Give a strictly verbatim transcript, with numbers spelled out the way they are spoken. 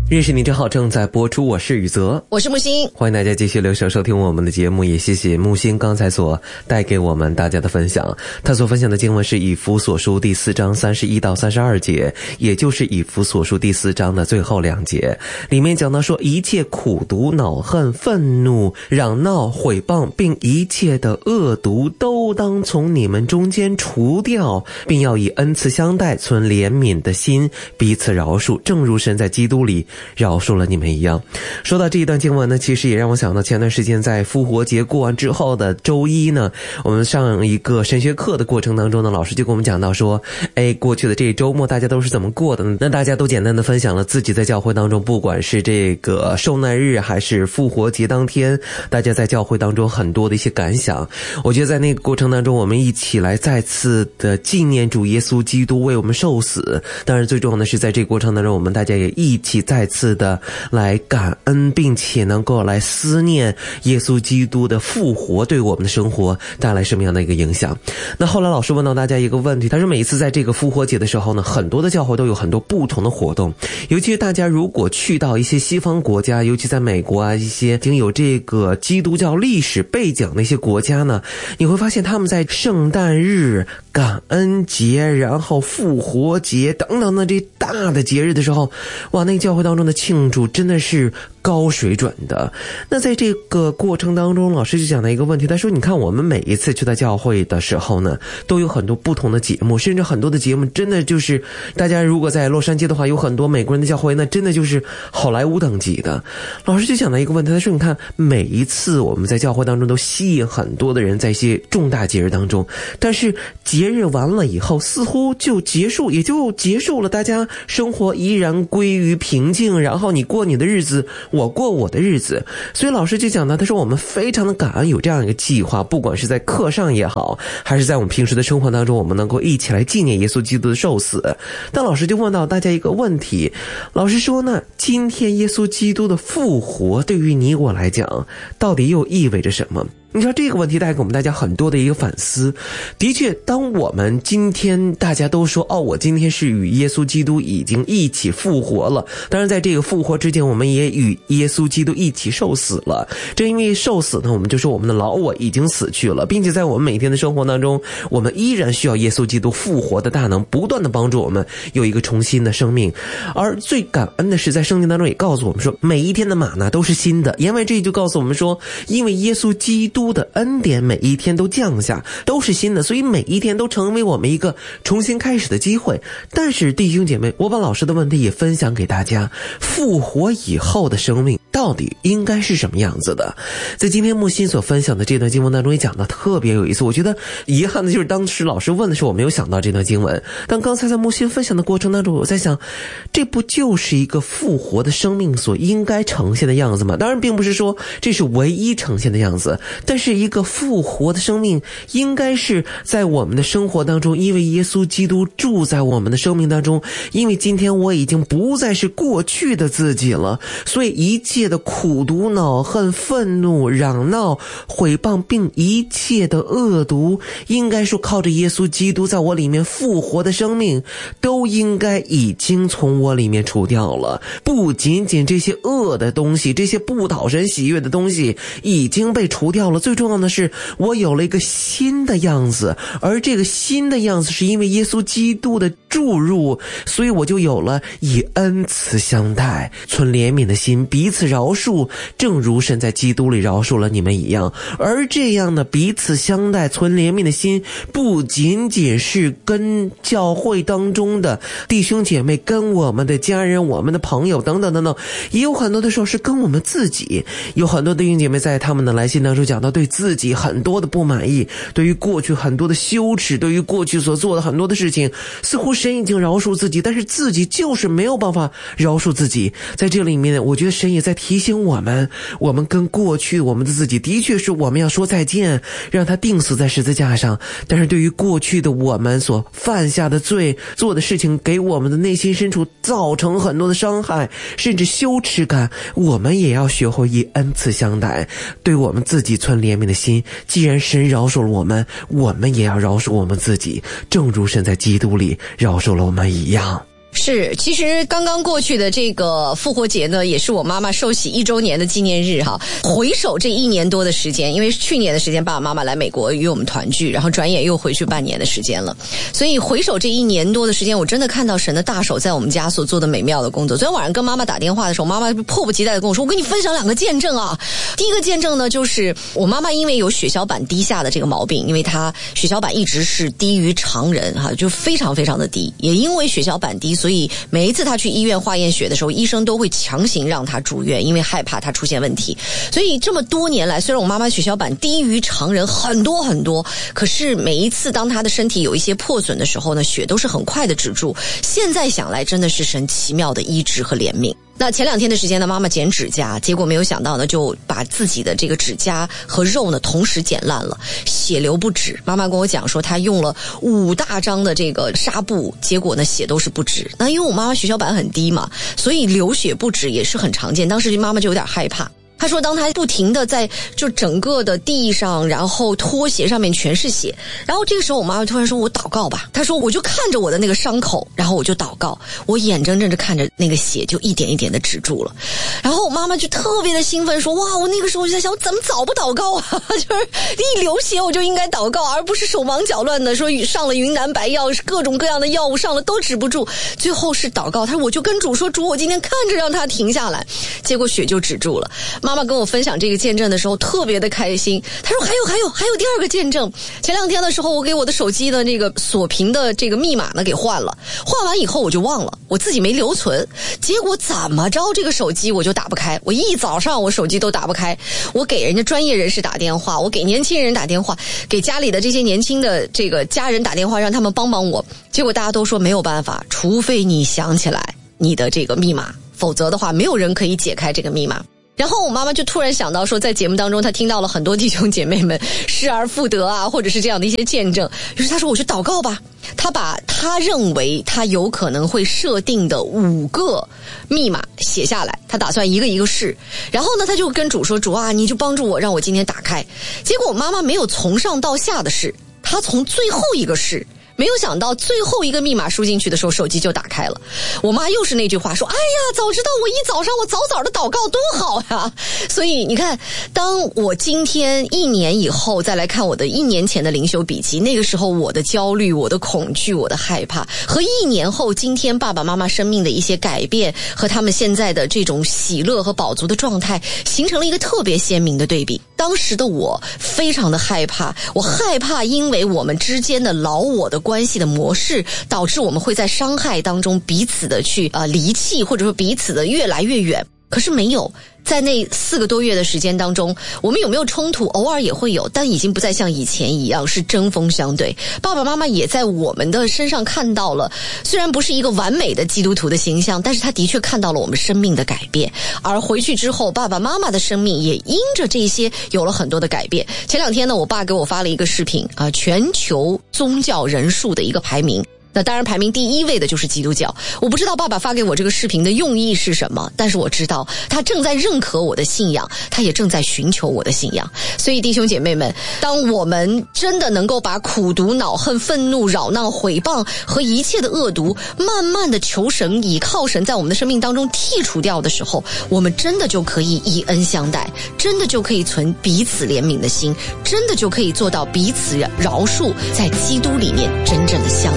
认识你真好正在播出，我是宇泽， 我是木星， 欢迎大家继续留守收听我们的节目，也谢谢木星刚才所带给我们大家的分享。他所分享的经文是以弗所书第四章三十一到三十二节，也就是以弗所书第四章的最后两节，里面讲到说，一切苦毒、恼恨、愤怒、嚷闹、毁谤，并一切的恶毒，都当从你们中间除掉，并要以恩慈相待，存怜悯的心，彼此饶恕，正如神在基督里饶恕了你们一样。说到这一段经文呢，其实也让我想到前段时间在复活节过完之后的周一呢，我们上一个神学课的过程当中呢，老师就跟我们讲到说，哎，过去的这一周末大家都是怎么过的呢？那大家都简单的分享了自己在教会当中，不管是这个受难日还是复活节当天，大家在教会当中很多的一些感想。我觉得在那个过程当中，我们一起来再次的纪念主耶稣基督为我们受死。当然最重要的是在这个过程当中，我们大家也一起再次的来感恩，并且能够来思念耶稣基督的复活对我们的生活带来什么样的一个影响。那后来老师问到大家一个问题，他说每一次在这个复活节的时候呢，很多的教会都有很多不同的活动，尤其是大家如果去到一些西方国家，尤其在美国啊，一些已经有这个基督教历史背景的一些国家呢，你会发现他们在圣诞日、感恩节，然后复活节等等的这大的节日的时候，哇，那个教会当中的庆祝真的是高水准的。那在这个过程当中，老师就讲了一个问题，他说你看我们每一次去到教会的时候呢，都有很多不同的节目，甚至很多的节目真的就是大家如果在洛杉矶的话，有很多美国人的教会，那真的就是好莱坞等级的。老师就讲了一个问题，他说你看每一次我们在教会当中都吸引很多的人在一些重大节日当中，但是节日完了以后似乎就结束，也就结束了，大家生活依然归于平静，然后你过你的日子，我过我的日子。所以老师就讲到，他说我们非常的感恩有这样一个计划，不管是在课上也好，还是在我们平时的生活当中，我们能够一起来纪念耶稣基督的受死。但老师就问到大家一个问题，老师说呢，今天耶稣基督的复活对于你我来讲到底又意味着什么？你知道这个问题带给我们大家很多的一个反思。的确，当我们今天大家都说，哦，我今天是与耶稣基督已经一起复活了，当然在这个复活之前，我们也与耶稣基督一起受死了。正因为受死呢，我们就说我们的老我已经死去了，并且在我们每天的生活当中，我们依然需要耶稣基督复活的大能不断的帮助我们有一个重新的生命。而最感恩的是，在圣经当中也告诉我们说，每一天的玛纳都是新的。言外之意就告诉我们说，因为耶稣基督的恩典每一天都降下，都是新的，所以每一天都成为我们一个重新开始的机会。但是弟兄姐妹，我把老师的问题也分享给大家，复活以后的生命到底应该是什么样子的？在今天木心所分享的这段经文当中也讲的特别有意思。我觉得遗憾的就是当时老师问的时候我没有想到这段经文，但刚才在木心分享的过程当中，我在想，这不就是一个复活的生命所应该呈现的样子吗？当然并不是说这是唯一呈现的样子，但是一个复活的生命应该是在我们的生活当中，因为耶稣基督住在我们的生命当中，因为今天我已经不再是过去的自己了，所以一切的苦毒、恼恨、愤怒、嚷闹、毁谤，并一切的恶毒，应该说靠着耶稣基督在我里面复活的生命，都应该已经从我里面除掉了。不仅仅这些恶的东西，这些不讨神喜悦的东西已经被除掉了，最重要的是我有了一个新的样子，而这个新的样子是因为耶稣基督的注入，所以我就有了以恩慈相待，存怜悯的心，彼此饶恕，正如神在基督里饶恕了你们一样。而这样的彼此相待、存怜悯的心，不仅仅是跟教会当中的弟兄姐妹、跟我们的家人、我们的朋友等等等等，也有很多的时候是跟我们自己。有很多弟兄姐妹在他们的来信当中讲到对自己很多的不满意，对于过去很多的羞耻，对于过去所做的很多的事情，似乎神已经饶恕自己，但是自己就是没有办法饶恕自己。在这里面，我觉得神也在提醒我们，我们跟过去我们的自己的确是我们要说再见，让他钉死在十字架上。但是对于过去的我们所犯下的罪、做的事情，给我们的内心深处造成很多的伤害，甚至羞耻感，我们也要学会以恩慈相待，对我们自己存怜悯的心。既然神饶恕了我们，我们也要饶恕我们自己，正如神在基督里饶恕了我们一样。 是，其实刚刚过去的这个复活节呢，也是我妈妈受洗一周年的纪念日哈。回首这一年多的时间，因为去年的时间爸爸妈妈来美国与我们团聚，然后转眼又回去半年的时间了，所以回首这一年多的时间，我真的看到神的大手在我们家所做的美妙的工作。昨天晚上跟妈妈打电话的时候，妈妈迫不及待的跟我说，我跟你分享两个见证啊。第一个见证呢，就是我妈妈因为有血小板低下的这个毛病，因为她血小板一直是低于常人哈，就非常非常的低，也因为血小板低，所以每一次他去医院化验血的时候，医生都会强行让他住院，因为害怕他出现问题。所以这么多年来，虽然我妈妈血小板低于常人很多很多，可是每一次当她的身体有一些破损的时候呢，血都是很快的止住。现在想来真的是神奇妙的医治和怜悯。那前两天的时间呢，妈妈剪指甲，结果没有想到呢，就把自己的这个指甲和肉呢同时剪烂了，血流不止。妈妈跟我讲说，她用了五大张的这个纱布，结果呢血都是不止。那因为我妈妈血小板很低嘛，所以流血不止也是很常见。当时妈妈就有点害怕。他说当他不停的在就整个的地上，然后拖鞋上面全是血，然后这个时候我妈妈突然说，我祷告吧。他说我就看着我的那个伤口，然后我就祷告，我眼睁睁着看着那个血就一点一点的止住了。然后我妈妈就特别的兴奋说，哇，我那个时候就在想，我怎么早不祷告啊，就是一流血我就应该祷告，而不是手忙脚乱的说上了云南白药，各种各样的药物上了都止不住，最后是祷告。他说我就跟主说，主，我今天看着让他停下来，结果血就止住了。妈妈跟我分享这个见证的时候特别的开心，她说还有还有还有第二个见证。前两天的时候，我给我的手机的那个锁屏的这个密码呢给换了，换完以后我就忘了，我自己没留存，结果怎么着这个手机我就打不开，我一早上我手机都打不开，我给人家专业人士打电话，我给年轻人打电话，给家里的这些年轻的这个家人打电话让他们帮帮我，结果大家都说没有办法，除非你想起来你的这个密码，否则的话没有人可以解开这个密码。然后我妈妈就突然想到说，在节目当中她听到了很多弟兄姐妹们失而复得啊，或者是这样的一些见证，于是她说我去祷告吧。她把她认为她有可能会设定的五个密码写下来，她打算一个一个试。然后呢，她就跟主说，主啊，你就帮助我，让我今天打开。结果我妈妈没有从上到下的试，她从最后一个试。没有想到最后一个密码输进去的时候，手机就打开了。我妈又是那句话说，哎呀，早知道我一早上我早早的祷告多好呀。所以你看，当我今天一年以后再来看我的一年前的灵修笔记，那个时候我的焦虑，我的恐惧，我的害怕，和一年后今天爸爸妈妈生命的一些改变，和他们现在的这种喜乐和饱足的状态，形成了一个特别鲜明的对比。当时的我非常的害怕，我害怕因为我们之间的老我的关系的模式，导致我们会在伤害当中彼此的去呃离弃，或者说彼此的越来越远。可是没有，在那四个多月的时间当中，我们有没有冲突？偶尔也会有，但已经不再像以前一样是针锋相对。爸爸妈妈也在我们的身上看到了，虽然不是一个完美的基督徒的形象，但是他的确看到了我们生命的改变。而回去之后，爸爸妈妈的生命也因着这些有了很多的改变。前两天呢，我爸给我发了一个视频啊，全球宗教人数的一个排名。那当然排名第一位的就是基督教。我不知道爸爸发给我这个视频的用意是什么，但是我知道他正在认可我的信仰，他也正在寻求我的信仰。所以弟兄姐妹们，当我们真的能够把苦毒、恼恨、愤怒、扰闹、毁谤和一切的恶毒慢慢的求神、倚靠神在我们的生命当中剔除掉的时候，我们真的就可以以恩相待，真的就可以存彼此怜悯的心，真的就可以做到彼此饶恕，在基督里面真正的相